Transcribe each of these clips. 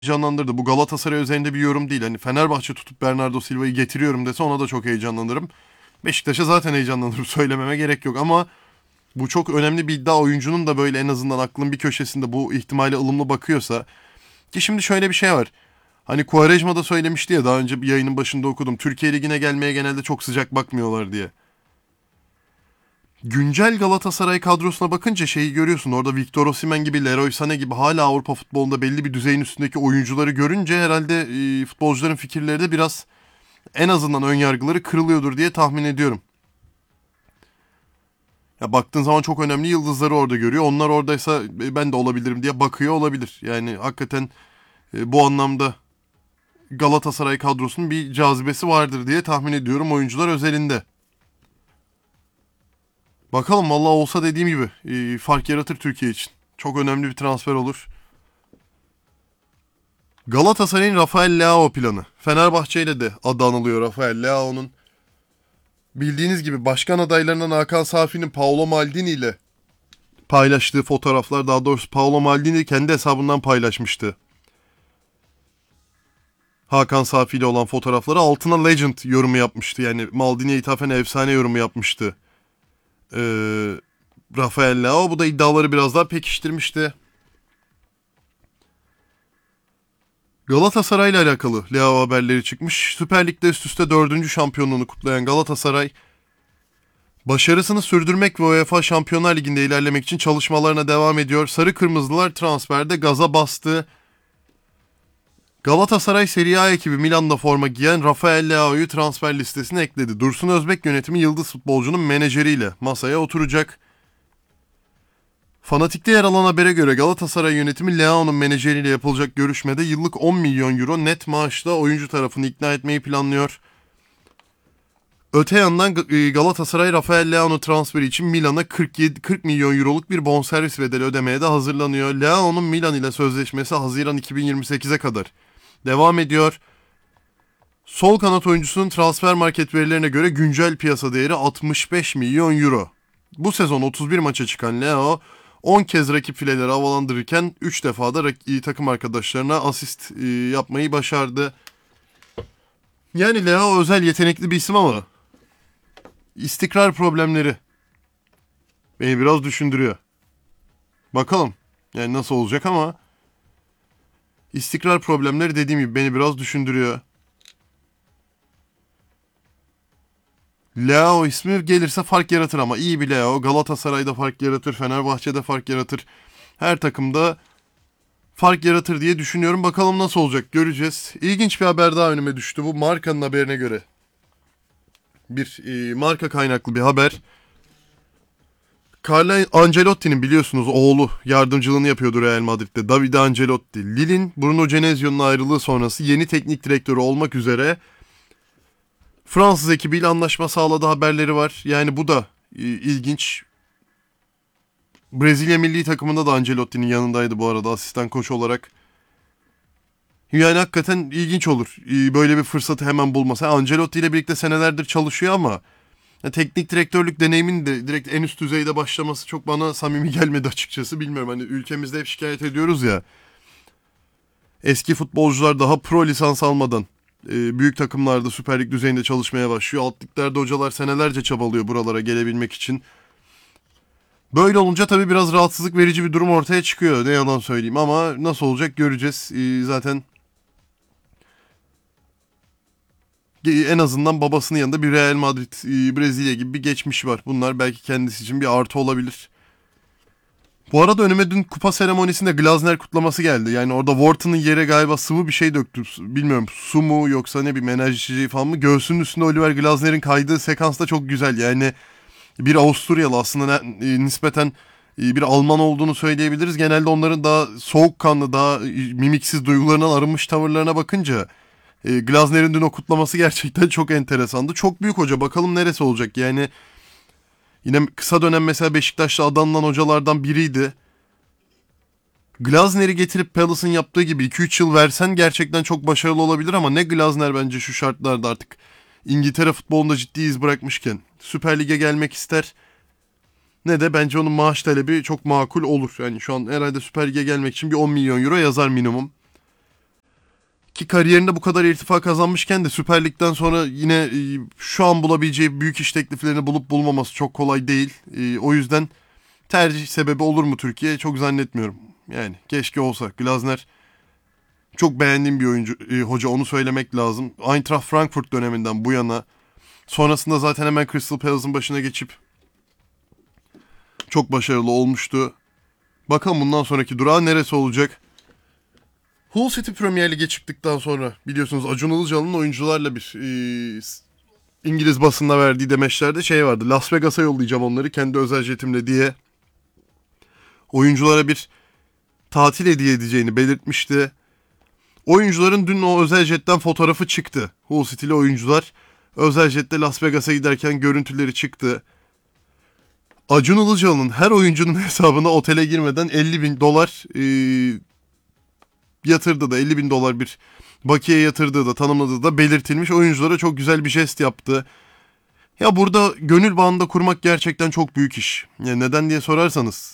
heyecanlandırdı. Bu Galatasaray üzerinde bir yorum değil. Hani Fenerbahçe tutup Bernardo Silva'yı getiriyorum dese ona da çok heyecanlanırım. Beşiktaş'a zaten heyecanlanırım. Söylememe gerek yok ama bu çok önemli bir iddia. Oyuncunun da böyle en azından aklın bir köşesinde bu ihtimale ılımlı bakıyorsa. Ki şimdi şöyle bir şey var. Hani Quaresma da söylemişti ya, daha önce bir yayının başında okudum. Türkiye Ligi'ne gelmeye genelde çok sıcak bakmıyorlar diye. Güncel Galatasaray kadrosuna bakınca şeyi görüyorsun. Orada Victor Osimhen gibi, Leroy Sané gibi hala Avrupa futbolunda belli bir düzeyin üstündeki oyuncuları görünce herhalde futbolcuların fikirleri de biraz, en azından ön yargıları kırılıyordur diye tahmin ediyorum. Ya baktığın zaman çok önemli yıldızları orada görüyor. Onlar oradaysa ben de olabilirim diye bakıyor olabilir. Yani hakikaten bu anlamda Galatasaray kadrosunun bir cazibesi vardır diye tahmin ediyorum oyuncular özelinde. Bakalım, vallahi olsa dediğim gibi fark yaratır Türkiye için. Çok önemli bir transfer olur. Galatasaray'ın Rafael Leao planı. Fenerbahçe ile de adı anılıyor Rafael Leao'nun. Bildiğiniz gibi başkan adaylarından Hakan Safi'nin Paolo Maldini ile paylaştığı fotoğraflar, daha doğrusu Paolo Maldini kendi hesabından paylaşmıştı. Hakan Safi ile olan fotoğrafları altına legend yorumu yapmıştı. Yani Maldini'ye ithafen efsane yorumu yapmıştı. Rafael Leao bu da iddiaları biraz daha pekiştirmişti. Galatasaray ile alakalı Leao haberleri çıkmış. Süper Lig'de üst üste 4. şampiyonluğunu kutlayan Galatasaray, başarısını sürdürmek ve UEFA Şampiyonlar Ligi'nde ilerlemek için çalışmalarına devam ediyor. Sarı Kırmızılar transferde gaza bastı. Galatasaray Serie A ekibi Milan'da forma giyen Rafael Leao'yu transfer listesine ekledi. Dursun Özbek yönetimi yıldız futbolcunun menajeriyle masaya oturacak. Fanatik'te yer alan habere göre Galatasaray yönetimi Leao'nun menajeriyle yapılacak görüşmede yıllık 10 milyon euro net maaşla oyuncu tarafını ikna etmeyi planlıyor. Öte yandan Galatasaray Rafael Leao transferi için Milan'a 40 milyon euroluk bir bonservis bedeli ödemeye de hazırlanıyor. Leao'nun Milan ile sözleşmesi Haziran 2028'e kadar devam ediyor. Sol kanat oyuncusunun transfer market verilerine göre güncel piyasa değeri 65 milyon euro. Bu sezon 31 maça çıkan Leao 10 kez rakip fileleri havalandırırken 3 defa da takım arkadaşlarına asist yapmayı başardı. Yani Leao özel yetenekli bir isim ama istikrar problemleri beni biraz düşündürüyor. Bakalım yani nasıl olacak ama istikrar problemleri dediğim gibi beni biraz düşündürüyor. Leao ismi gelirse fark yaratır ama iyi bir Leao. Galatasaray'da fark yaratır, Fenerbahçe'de fark yaratır. Her takımda fark yaratır diye düşünüyorum. Bakalım nasıl olacak, göreceğiz. İlginç bir haber daha önüme düştü. Bu markanın haberine göre. Bir marka kaynaklı bir haber. Carlo Ancelotti'nin biliyorsunuz oğlu yardımcılığını yapıyordu Real Madrid'de. Davide Ancelotti. Lille'in Bruno Genesio'nun ayrılığı sonrası yeni teknik direktörü olmak üzere Fransız ekibiyle anlaşma sağladığı haberleri var. Yani bu da ilginç. Brezilya milli takımında da Ancelotti'nin yanındaydı bu arada asistan koç olarak. Yani hakikaten ilginç olur. Böyle bir fırsatı hemen bulmasa. Ancelotti ile birlikte senelerdir çalışıyor ama teknik direktörlük deneyimin de direkt en üst düzeyde başlaması çok bana samimi gelmedi açıkçası. Bilmiyorum, hani ülkemizde hep şikayet ediyoruz ya. Eski futbolcular daha pro lisans almadan büyük takımlarda Süper Lig düzeyinde çalışmaya başlıyor. Alt liglerde hocalar senelerce çabalıyor buralara gelebilmek için. Böyle olunca tabii biraz rahatsızlık verici bir durum ortaya çıkıyor. Ne yalan söyleyeyim ama nasıl olacak göreceğiz. Zaten en azından babasının yanında bir Real Madrid, Brezilya gibi bir geçmiş var. Bunlar belki kendisi için bir artı olabilir. Bu arada önüme dün kupa seremonisinde Glasner kutlaması geldi. Yani orada Wharton'ın yere galiba sıvı bir şey döktü. Bilmiyorum, su mu yoksa ne, bir menaj içeceği falan mı. Göğsünün üstünde Oliver Glasner'in kaydığı sekans da çok güzel. Yani bir Avusturyalı aslında nispeten bir Alman olduğunu söyleyebiliriz. Genelde onların daha soğukkanlı, daha mimiksiz duygularından arınmış tavırlarına bakınca Glasner'in dün o kutlaması gerçekten çok enteresandı. Çok büyük hoca, bakalım neresi olacak. Yani yine kısa dönem mesela Beşiktaş'ta adanılan hocalardan biriydi. Glasner'i getirip Palace'ın yaptığı gibi 2-3 yıl versen gerçekten çok başarılı olabilir ama ne Glasner bence şu şartlarda artık İngiltere futbolunda ciddi iz bırakmışken Süper Lig'e gelmek ister. Ne de bence onun maaş talebi çok makul olur. Yani şu an herhalde Süper Lig'e gelmek için bir 10 milyon euro yazar minimum. Ki kariyerinde bu kadar irtifa kazanmışken de Süper Lig'den sonra yine şu an bulabileceği büyük iş tekliflerini bulup bulmaması çok kolay değil. O yüzden tercih sebebi olur mu Türkiye? Çok zannetmiyorum. Yani keşke olsa. Glasner çok beğendiğim bir oyuncu, hoca, onu söylemek lazım. Eintracht Frankfurt döneminden bu yana. Sonrasında zaten hemen Crystal Palace'ın başına geçip çok başarılı olmuştu. Bakalım bundan sonraki durağı neresi olacak? Hull City Premier Lig'e çıktıktan sonra biliyorsunuz Acun Ilıcalı'nın oyuncularla bir İngiliz basında verdiği demeçlerde şey vardı. Las Vegas'a yollayacağım onları kendi özel jetimle diye oyunculara bir tatil hediye edeceğini belirtmişti. Oyuncuların dün o özel jetten fotoğrafı çıktı. Hull City'li oyuncular özel jette Las Vegas'a giderken görüntüleri çıktı. Acun Ilıcalı'nın her oyuncunun hesabına otele girmeden $50.000 yatırdığı da, $50.000 bir bakiye yatırdığı da, tanımladığı da belirtilmiş. Oyunculara çok güzel bir jest yaptı. Ya burada gönül bağında kurmak gerçekten çok büyük iş. Yani neden diye sorarsanız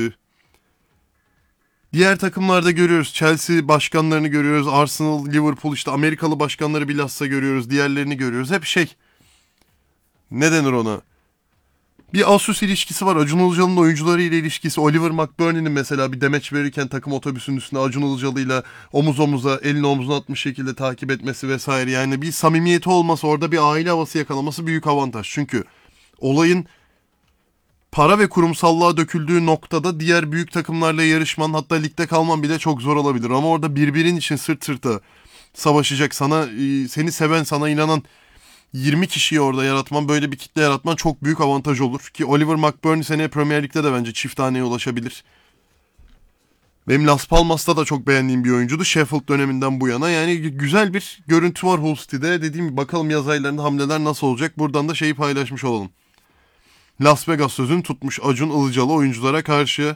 diğer takımlarda görüyoruz. Chelsea başkanlarını görüyoruz. Arsenal, Liverpool, işte Amerikalı başkanları bilhassa görüyoruz. Diğerlerini görüyoruz. Hep ne denir ona? Bir Asus ilişkisi var. Acun Ilıcalı'nın oyuncuları ile ilişkisi. Oliver McBurney'nin mesela bir demeç verirken takım otobüsünün üstünde Acun Ilıcalı'yla omuz omuza, elini omzuna atmış şekilde takip etmesi vesaire. Yani bir samimiyeti olması, orada bir aile havası yakalaması büyük avantaj. Çünkü olayın para ve kurumsallığa döküldüğü noktada diğer büyük takımlarla yarışman, hatta ligde kalman bile çok zor olabilir. Ama orada birbirin için sırt sırta savaşacak, seni seven, sana inanan 20 kişiyi orada yaratman, böyle bir kitle yaratman çok büyük avantaj olur. Ki Oliver McBurney seneye Premier Lig'de de bence çift haneye ulaşabilir. Benim Las Palmas'ta da çok beğendiğim bir oyuncuydu. Sheffield döneminden bu yana. Yani güzel bir görüntü var Hull City'de. Dediğim gibi bakalım yaz aylarında hamleler nasıl olacak. Buradan da şeyi paylaşmış olalım. Las Vegas sözünü tutmuş Acun Ilıcalı oyunculara karşı.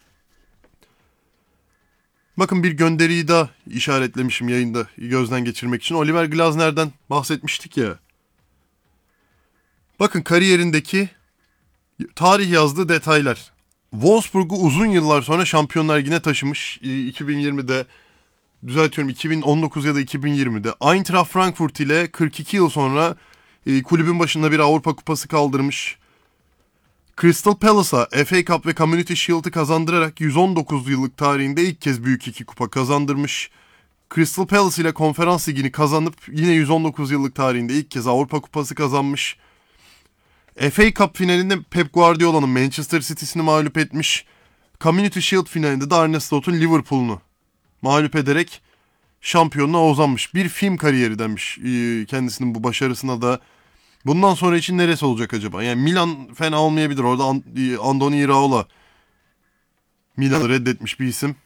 Bakın bir gönderiyi daha işaretlemişim yayında gözden geçirmek için. Oliver Glasner'den bahsetmiştik ya. Bakın kariyerindeki tarih yazdığı detaylar. Wolfsburg'u uzun yıllar sonra Şampiyonlar Ligi'ne taşımış. 2020'de, düzeltiyorum, 2019 ya da 2020'de. Eintracht Frankfurt ile 42 yıl sonra kulübün başında bir Avrupa Kupası kaldırmış. Crystal Palace'a FA Cup ve Community Shield'ı kazandırarak 119 yıllık tarihinde ilk kez büyük iki kupa kazandırmış. Crystal Palace ile Konferans Ligi'ni kazanıp yine 119 yıllık tarihinde ilk kez Avrupa Kupası kazanmış. FA Cup finalinde Pep Guardiola'nın Manchester City'sini mağlup etmiş. Community Shield finalinde de Arne Slot'un Liverpool'unu mağlup ederek şampiyonluğa uzanmış. Bir film kariyeri denmiş kendisinin bu başarısına da. Bundan sonra için neresi olacak acaba? Yani Milan fena olmayabilir. Orada Andoni Iraola Milan'ı reddetmiş bir isim.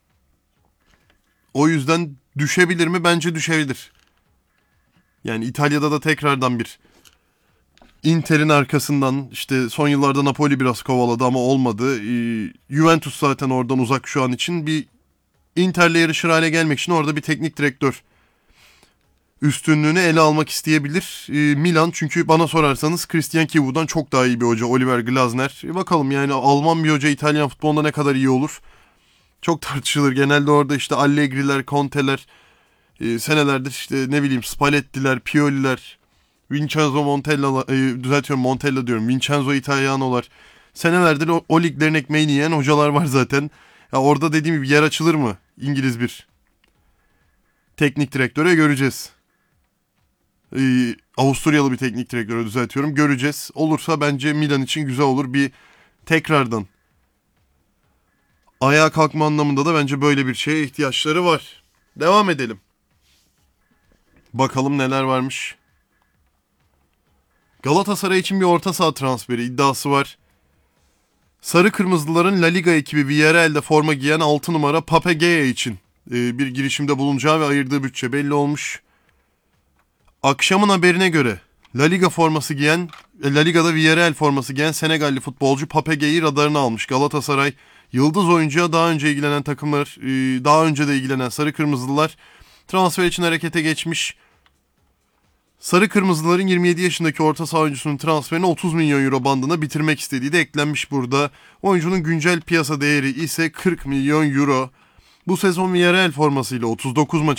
O yüzden düşebilir mi? Bence düşebilir. Yani İtalya'da da tekrardan bir Inter'in arkasından, işte son yıllarda Napoli biraz kovaladı ama olmadı. Juventus zaten oradan uzak şu an için. Bir Inter'le yarışır hale gelmek için orada bir teknik direktör üstünlüğünü ele almak isteyebilir. Milan, çünkü bana sorarsanız Christian Chivu'dan çok daha iyi bir hoca Oliver Glasner. Bakalım yani Alman bir hoca İtalyan futbolunda ne kadar iyi olur. Çok tartışılır. Genelde orada işte Allegri'ler, Conte'ler, senelerdir işte ne bileyim Spalletti'ler, Pioli'ler, Vincenzo Montella, Montella diyorum. Vincenzo Italiano'lar. Senelerdir o liglerin ekmeğini yiyen hocalar var zaten. Ya orada dediğim gibi yer açılır mı? İngiliz bir teknik direktöre göreceğiz. Avusturyalı bir teknik direktöre düzeltiyorum. Göreceğiz. Olursa bence Milan için güzel olur. Bir tekrardan ayağa kalkma anlamında da bence böyle bir şeye ihtiyaçları var. Devam edelim. Bakalım neler varmış. Galatasaray için bir orta saha transferi iddiası var. Sarı Kırmızılıların La Liga ekibi Villarreal'de forma giyen 6 numara Pape Gueye için bir girişimde bulunacağı ve ayırdığı bütçe belli olmuş. Akşamın haberine göre La Liga'da Villarreal forması giyen Senegalli futbolcu Pape Gueye'yi radarına almış Galatasaray. Yıldız oyuncuya daha önce de ilgilenen Sarı Kırmızılılar transfer için harekete geçmiş. Sarı Kırmızıların 27 yaşındaki orta saha oyuncusunun transferini 30 milyon euro bandına bitirmek istediği de eklenmiş burada. Oyuncunun güncel piyasa değeri ise 40 milyon euro. Bu sezon Villarreal formasıyla 39 maç